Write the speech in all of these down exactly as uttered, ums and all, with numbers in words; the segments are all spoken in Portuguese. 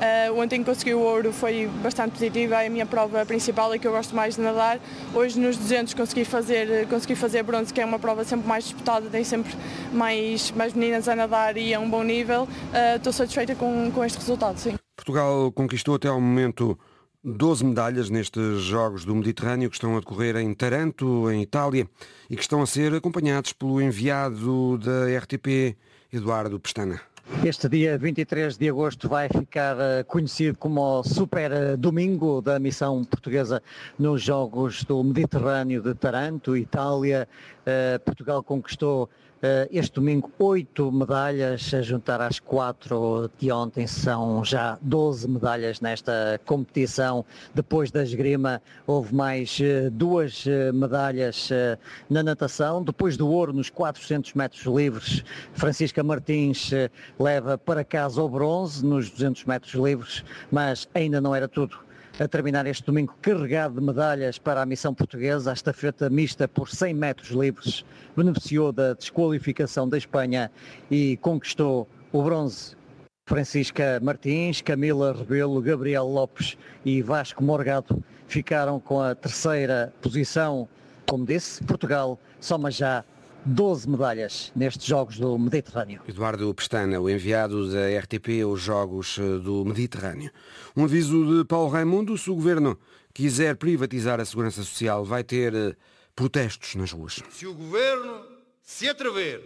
Uh, ontem consegui o ouro, foi bastante positivo, é a minha prova principal, é que eu gosto mais de nadar. Hoje nos duzentos consegui fazer, consegui fazer bronze, que é uma prova sempre mais disputada, tem sempre mais, mais meninas a nadar e é um bom nível. Uh, estou satisfeita com, com este resultado, sim. Portugal conquistou até ao momento doze medalhas nestes Jogos do Mediterrâneo que estão a decorrer em Taranto, em Itália, e que estão a ser acompanhados pelo enviado da R T P, Eduardo Pestana. Este dia vinte e três de agosto vai ficar conhecido como o Super Domingo da missão portuguesa nos Jogos do Mediterrâneo de Taranto, Itália. Portugal conquistou este domingo oito medalhas, a juntar às quatro de ontem, são já doze medalhas nesta competição. Depois da esgrima houve mais duas medalhas na natação. Depois do ouro nos quatrocentos metros livres, Francisca Martins leva para casa o bronze nos duzentos metros livres, mas ainda não era tudo. A terminar este domingo carregado de medalhas para a missão portuguesa, a estafeta mista por cem metros livres beneficiou da desqualificação da Espanha e conquistou o bronze. Francisca Martins, Camila Rebelo, Gabriel Lopes e Vasco Morgado ficaram com a terceira posição. Como disse, Portugal soma já doze medalhas nestes Jogos do Mediterrâneo. Eduardo Pestana, o enviado da R T P aos Jogos do Mediterrâneo. Um aviso de Paulo Raimundo: se o Governo quiser privatizar a Segurança Social, vai ter protestos nas ruas. Se o Governo se atrever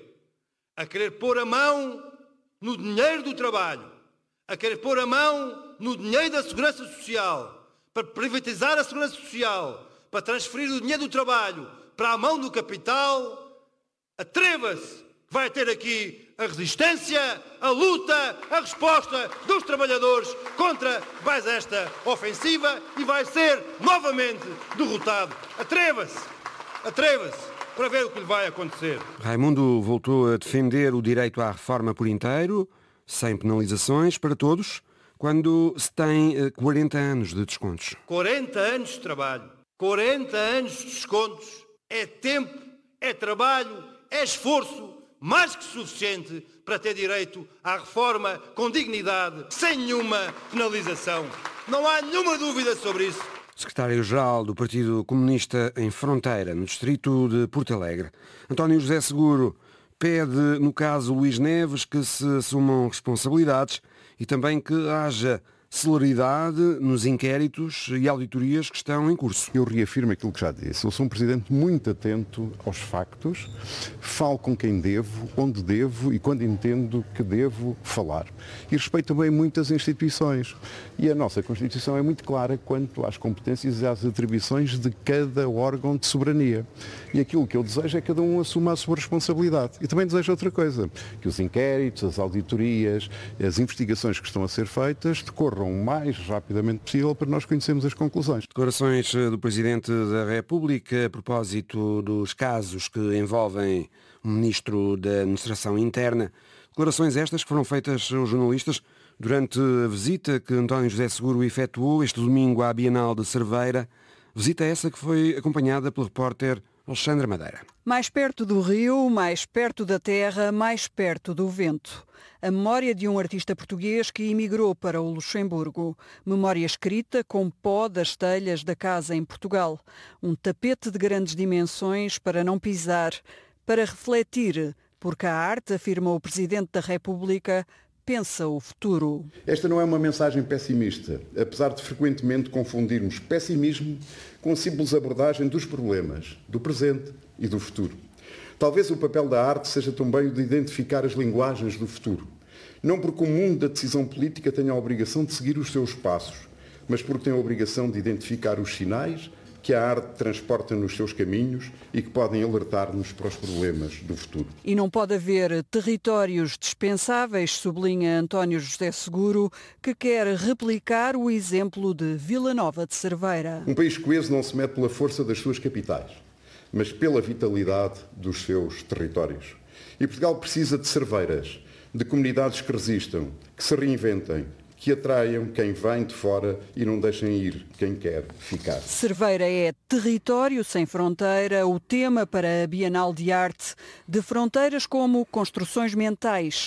a querer pôr a mão no dinheiro do trabalho, a querer pôr a mão no dinheiro da Segurança Social, para privatizar a Segurança Social, para transferir o dinheiro do trabalho para a mão do capital, atreva-se, vai ter aqui a resistência, a luta, a resposta dos trabalhadores contra mais esta ofensiva e vai ser novamente derrotado. Atreva-se, atreva-se para ver o que lhe vai acontecer. Raimundo voltou a defender o direito à reforma por inteiro, sem penalizações para todos, quando se tem quarenta anos de descontos. quarenta anos de trabalho, quarenta anos de descontos, é tempo, é trabalho, é esforço mais que suficiente para ter direito à reforma com dignidade, sem nenhuma penalização. Não há nenhuma dúvida sobre isso. Secretário-Geral do Partido Comunista em Fronteira, no distrito de Porto Alegre, António José Seguro, pede, no caso Luís Neves, que se assumam responsabilidades e também que haja celeridade nos inquéritos e auditorias que estão em curso. Eu reafirmo aquilo que já disse. Eu sou um presidente muito atento aos factos, falo com quem devo, onde devo e quando entendo que devo falar. E respeito também muitas instituições. E a nossa Constituição é muito clara quanto às competências e às atribuições de cada órgão de soberania. E aquilo que eu desejo é que cada um assuma a sua responsabilidade. E também desejo outra coisa, que os inquéritos, as auditorias, as investigações que estão a ser feitas decorram o mais rapidamente possível para nós conhecermos as conclusões. Declarações do Presidente da República a propósito dos casos que envolvem o Ministro da Administração Interna. Declarações estas que foram feitas aos jornalistas durante a visita que António José Seguro efetuou este domingo à Bienal de Cerveira. Visita essa que foi acompanhada pelo repórter Alexandre Madeira. Mais perto do rio, mais perto da terra, mais perto do vento. A memória de um artista português que emigrou para o Luxemburgo. Memória escrita com pó das telhas da casa em Portugal. Um tapete de grandes dimensões para não pisar, para refletir, porque a arte, afirma o Presidente da República, pensa o futuro. Esta não é uma mensagem pessimista, apesar de frequentemente confundirmos pessimismo com a simples abordagem dos problemas, do presente e do futuro. Talvez o papel da arte seja também o de identificar as linguagens do futuro. Não porque o mundo da decisão política tenha a obrigação de seguir os seus passos, mas porque tem a obrigação de identificar os sinais que a arte transporta nos seus caminhos e que podem alertar-nos para os problemas do futuro. E não pode haver territórios dispensáveis, sublinha António José Seguro, que quer replicar o exemplo de Vila Nova de Cerveira. Um país coeso não se mete pela força das suas capitais, mas pela vitalidade dos seus territórios. E Portugal precisa de cerveiras, de comunidades que resistam, que se reinventem, que atraiam quem vem de fora e não deixem ir quem quer ficar. Cerveira é território sem fronteira, o tema para a Bienal de Arte, de fronteiras como construções mentais,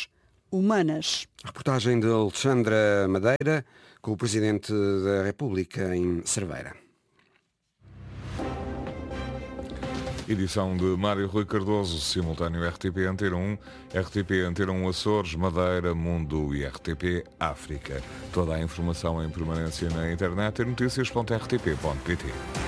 humanas. Reportagem de Alexandra Madeira, com o Presidente da República em Cerveira. Edição de Mário Rui Cardoso, simultâneo R T P Antena um, R T P Antena um Açores, Madeira, Mundo e R T P África. Toda a informação em permanência na internet em notícias ponto r t p ponto p t.